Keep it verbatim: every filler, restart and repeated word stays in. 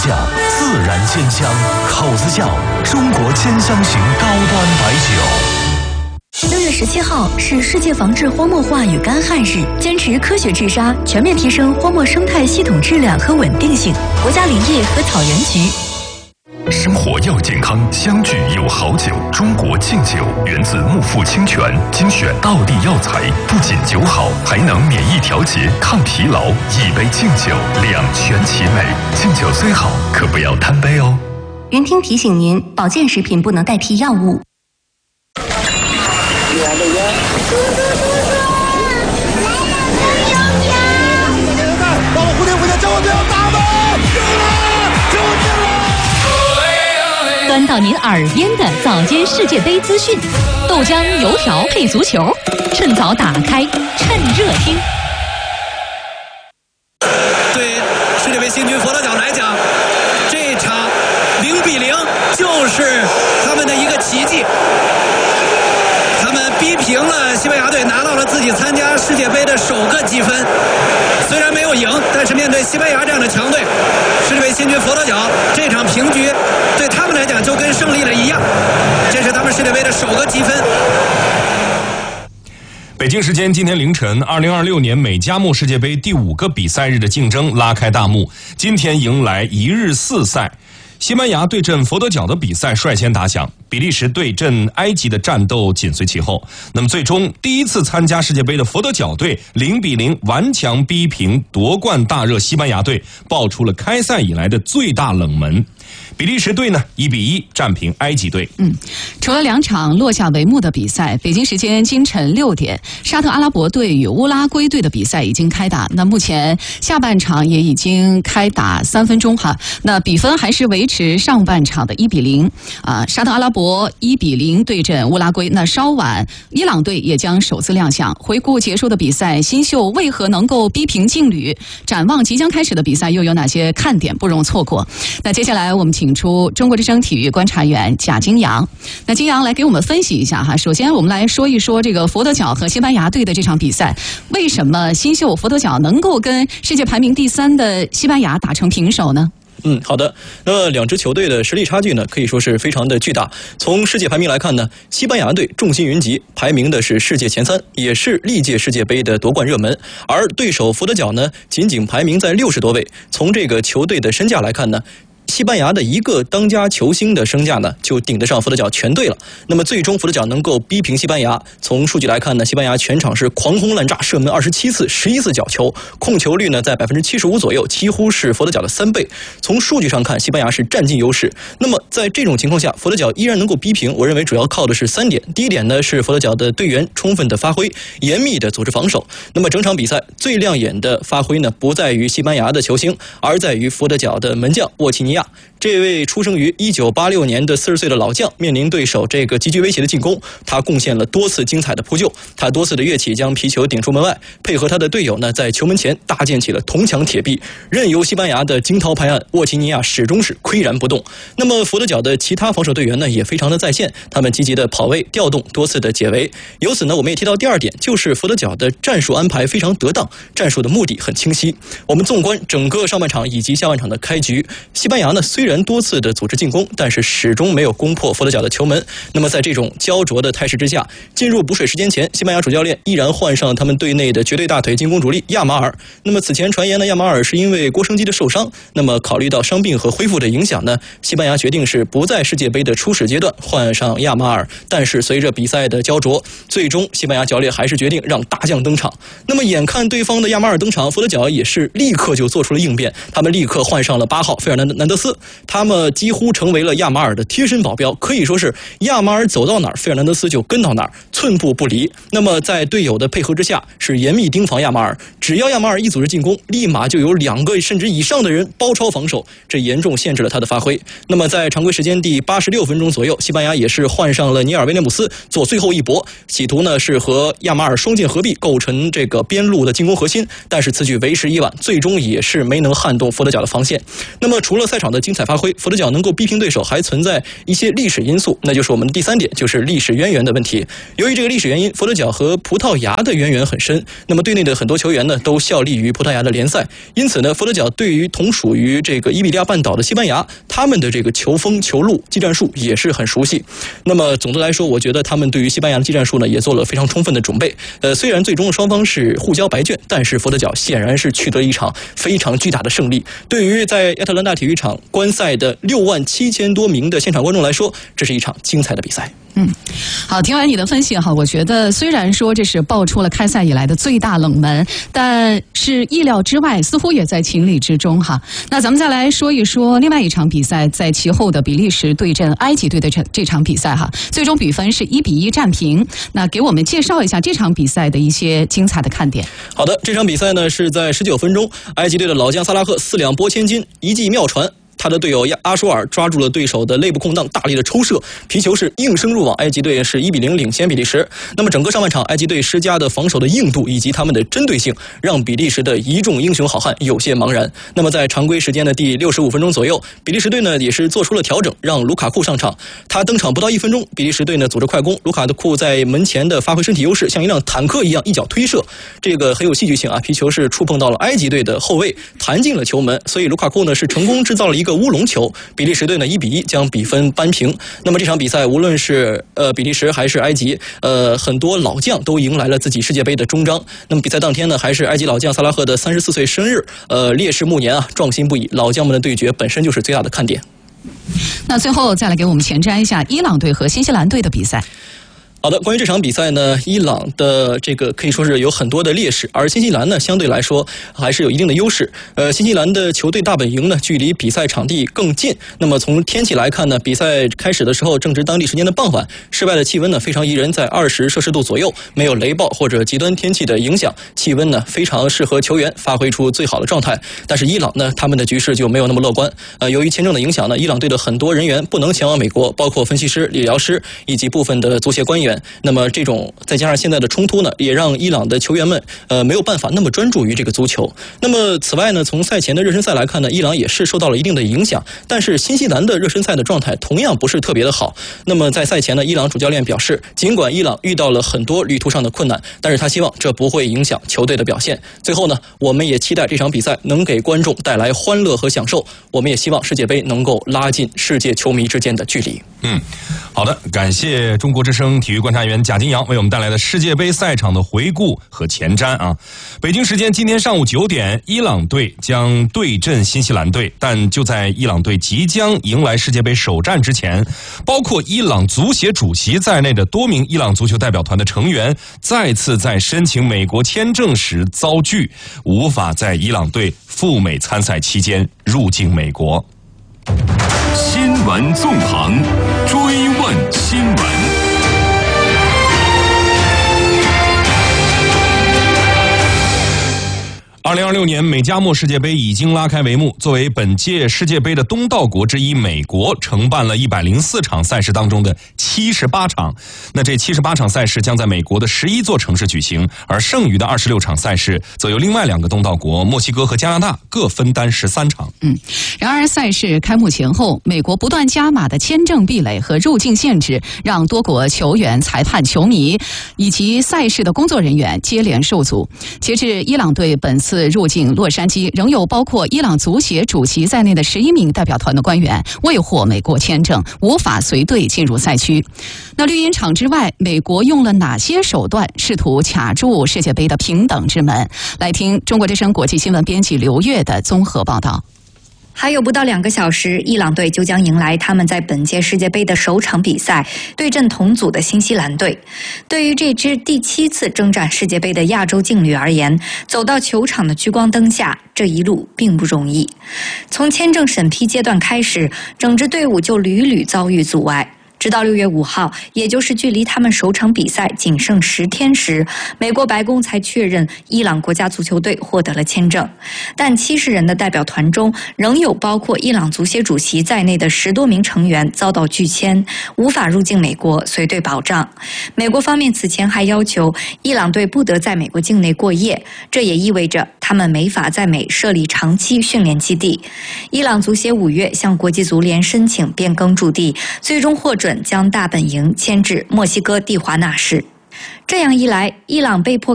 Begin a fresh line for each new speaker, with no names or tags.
窖，自然鲜香。口子窖，中国千香型高端白酒。
六月十七号是世界防治荒漠化与干旱日，坚持科学治沙，全面提升荒漠生态系统质量和稳定性。国家林业和草原局。
生活要健康，相聚有好酒。中国敬酒源自木富清泉，精选道地药材，不仅酒好，还能免疫调节、抗疲劳。一杯敬酒，两全其美。敬酒虽好，可不要贪杯哦。
云听提醒您，保健食品不能代替药物。
远的远，叔叔叔叔，来了朋友家。
到了蝴蝶蝴蝶，千万不要打我！救了，救命了！
端到您耳边的早间世界杯资讯，豆浆油条配足球，趁早打开，趁热听。
对世界杯新军佛得角来讲，这场零比零就是他们的一个奇迹。他们逼平了西班牙队，拿到了自己参加世界杯的首个积分。虽然没有赢，但是面对西班牙这样的强队，世界杯新军佛得角这场平局对他们来讲就跟胜利了一样。这是他们世界杯的首个积分。
北京时间今天凌晨，二零二六年美加墨世界杯第五个比赛日的竞争拉开大幕。今天迎来一日四赛，西班牙对阵佛得角的比赛率先打响，比利时对阵埃及的战斗紧随其后。那么最终第一次参加世界杯的佛得角队零比零顽强逼平夺冠大热西班牙队，爆出了开赛以来的最大冷门。比利时队呢一比一战平埃及队。
嗯，除了两场落下帷幕的比赛，北京时间今晨六点，沙特阿拉伯队与乌拉圭队的比赛已经开打。那目前下半场也已经开打三分钟哈，那比分还是维持上半场的一比零啊。沙特阿拉伯一比零对阵乌拉圭。那稍晚，伊朗队也将首次亮相。回顾结束的比赛，新秀为何能够逼平劲旅？展望即将开始的比赛，又有哪些看点不容错过？那接下来我们请出中国之声体育观察员贾金阳。那金阳来给我们分析一下哈。首先我们来说一说这个佛得角和西班牙队的这场比赛，为什么新秀佛得角能够跟世界排名第三的西班牙打成平手呢？
嗯，好的。那么两支球队的实力差距呢，可以说是非常的巨大。从世界排名来看呢，西班牙队众星云集，排名的是世界前三，也是历届世界杯的夺冠热门。而对手佛得角呢，仅仅排名在六十多位。从这个球队的身价来看呢，西班牙的一个当家球星的身价呢，就顶得上佛得角全队了。那么最终佛得角能够逼平西班牙，从数据来看呢，西班牙全场是狂轰滥炸，射门二十七次，十一次角球，控球率呢在百分之七十五左右，几乎是佛得角的三倍。从数据上看，西班牙是占尽优势。那么在这种情况下，佛得角依然能够逼平，我认为主要靠的是三点。第一点呢，是佛得角的队员充分的发挥，严密的组织防守。那么整场比赛最亮眼的发挥呢，不在于西班牙的球星，而在于佛得角的门将沃齐尼亚。这位出生于一九八六年的四十岁的老将，面临对手这个极具威胁的进攻，他贡献了多次精彩的扑救，他多次的跃起将皮球顶出门外，配合他的队友呢，在球门前搭建起了铜墙铁壁，任由西班牙的惊涛拍岸，沃齐尼亚始终是岿然不动。那么佛得角的其他防守队员呢，也非常的在线，他们积极的跑位调动，多次的解围。由此呢，我们也提到第二点，就是佛得角的战术安排非常得当，战术的目的很清晰。我们纵观整个上半场以及下半场的开局，西班牙呢虽然多次的组织进攻，但是始终没有攻破佛得角的球门。那么在这种焦灼的态势之下，进入补水时间前，西班牙主教练依然换上了他们队内的绝对大腿进攻主力亚马尔。那么此前传言呢，亚马尔是因为郭声基的受伤，那么考虑到伤病和恢复的影响呢，西班牙决定是不在世界杯的初始阶段换上亚马尔。但是随着比赛的焦灼，最终西班牙教练还是决定让大将登场。那么眼看对方的亚马尔登场，佛得角也是立刻就做出了应变，他们立刻换上了八号费尔南南德斯，他们几乎成为了亚马尔的贴身保镖，可以说是亚马尔走到哪儿，费尔南德斯就跟到哪儿，寸步不离。那么在队友的配合之下，是严密盯防亚马尔，只要亚马尔一组织进攻，立马就有两个甚至以上的人包抄防守，这严重限制了他的发挥。那么在常规时间第八十六分钟左右，西班牙也是换上了尼尔威廉姆斯做最后一搏，企图呢是和亚马尔双剑合璧，构成这个边路的进攻核心。但是此举为时已晚，最终也是没能撼动佛得角的防线。那么除了赛场场的精彩发挥，佛得角能够逼平对手，还存在一些历史因素，那就是我们的第三点，就是历史渊源的问题。由于这个历史原因，佛得角和葡萄牙的渊源很深，那么队内的很多球员呢都效力于葡萄牙的联赛，因此呢，佛得角对于同属于这个伊比利亚半岛的西班牙，他们的这个球风、球路、技战术也是很熟悉。那么总的来说，我觉得他们对于西班牙的技战术呢也做了非常充分的准备。呃，虽然最终双方是互交白卷，但是佛得角显然是取得一场非常巨大的胜利。对于在亚特兰大体育场观赛的六万七千多名的现场观众来说，这是一场精彩的比赛。
嗯，好，听完你的分析哈，我觉得虽然说这是爆出了开赛以来的最大冷门，但是意料之外，似乎也在情理之中哈。那咱们再来说一说另外一场比赛，在其后的比利时对阵埃及队的这这场比赛哈，最终比分是一比一战平。那给我们介绍一下这场比赛的一些精彩的看点。
好的，这场比赛呢是在十九分钟，埃及队的老将萨拉赫四两拨千斤，一记妙传。他的队友阿舒尔抓住了对手的肋部空档，大力的抽射，皮球是应声入网，埃及队是一比零领先比利时。那么整个上半场，埃及队施加的防守的硬度以及他们的针对性，让比利时的一众英雄好汉有些茫然。那么在常规时间的第六十五分钟左右，比利时队呢也是做出了调整，让卢卡库上场。他登场不到一分钟，比利时队呢组织快攻，卢卡库在门前的发挥身体优势，像一辆坦克一样一脚推射，这个很有戏剧性啊！皮球是触碰到了埃及队的后卫，弹进了球门，所以卢卡库呢是成功制造了一个乌龙球，比利时队呢一比一将比分扳平。那么这场比赛无论是呃比利时还是埃及，呃很多老将都迎来了自己世界杯的终章。那么比赛当天呢，还是埃及老将萨拉赫的三十四岁生日，呃烈士暮年啊，壮心不已。老将们的对决本身就是最大的看点。
那最后再来给我们前瞻一下伊朗队和新西兰队的比赛。
好的，关于这场比赛呢，伊朗的这个可以说是有很多的劣势，而新西兰呢相对来说还是有一定的优势。呃，新西兰的球队大本营呢距离比赛场地更近。那么从天气来看呢，比赛开始的时候正值当地时间的傍晚，室外的气温呢非常宜人，在二十摄氏度左右，没有雷暴或者极端天气的影响，气温呢非常适合球员发挥出最好的状态。但是伊朗呢，他们的局势就没有那么乐观。呃，由于签证的影响呢，伊朗队的很多人员不能前往美国，包括分析师、理疗师以及部分的足协官员。那么这种再加上现在的冲突呢，也让伊朗的球员们呃没有办法那么专注于这个足球。那么此外呢，从赛前的热身赛来看呢，伊朗也是受到了一定的影响。但是新西兰的热身赛的状态同样不是特别的好。那么在赛前呢，伊朗主教练表示，尽管伊朗遇到了很多旅途上的困难，但是他希望这不会影响球队的表现。最后呢，我们也期待这场比赛能给观众带来欢乐和享受。我们也希望世界杯能够拉近世界球迷之间的距离。
嗯，好的，感谢中国之声体育观察员贾金阳为我们带来的世界杯赛场的回顾和前瞻啊。北京时间今天上午九点，伊朗队将对阵新西兰队，但就在伊朗队即将迎来世界杯首战之前，包括伊朗足协主席在内的多名伊朗足球代表团的成员再次在申请美国签证时遭拒，无法在伊朗队赴美参赛期间入境美国。
新闻纵横，追问新闻。
二零二六年美加墨世界杯已经拉开帷幕，作为本届世界杯的东道国之一，美国承办了一百零四场赛事当中的七十八场。那这七十八场赛事将在美国的十一座城市举行，而剩余的二十六场赛事则由另外两个东道国墨西哥和加拿大各分担十三场。
嗯，然而赛事开幕前后，美国不断加码的签证壁垒和入境限制，让多国球员、裁判、球迷以及赛事的工作人员接连受阻。截至伊朗队本次入境洛杉矶，仍有包括伊朗足协主席在内的十一名代表团的官员未获美国签证，无法随队进入赛区。那绿茵场之外，美国用了哪些手段试图卡住世界杯的平等之门？来听中国之声国际新闻编辑刘越的综合报道。
还有不到两个小时，伊朗队就将迎来他们在本届世界杯的首场比赛，对阵同组的新西兰队。对于这支第七次征战世界杯的亚洲劲旅而言，走到球场的聚光灯下，这一路并不容易。从签证审批阶段开始，整支队伍就屡屡遭遇阻碍。 直到六月五号，也就是距离他们首场比赛仅剩十天时，美国白宫才确认伊朗国家足球队获得了签证。但七十人的代表团中，仍有包括伊朗足协主席在内的十多名成员遭到拒签，无法入境美国随队保障。美国方面此前还要求伊朗队不得在美国境内过夜，这也意味着他们没法在美设立长期训练基地。伊朗足协五月向国际足联申请变更驻地，最终获准将大本营迁至墨西哥蒂华纳市。这样一来，伊朗被迫